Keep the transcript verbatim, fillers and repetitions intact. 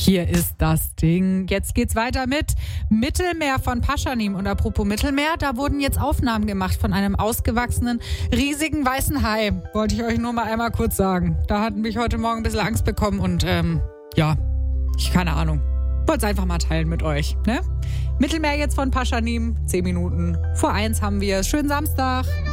Hier ist das Ding. Jetzt geht's weiter mit Mittelmeer von Paschanim. Und apropos Mittelmeer, da wurden jetzt Aufnahmen gemacht von einem ausgewachsenen, riesigen weißen Hai. Wollte ich euch nur mal einmal kurz sagen. Da hatten mich heute Morgen ein bisschen Angst bekommen und ähm, ja, ich keine Ahnung. Wollte es einfach mal teilen mit euch, ne? Mittelmeer jetzt von Paschanim, zehn Minuten vor eins haben wir. Schönen Samstag.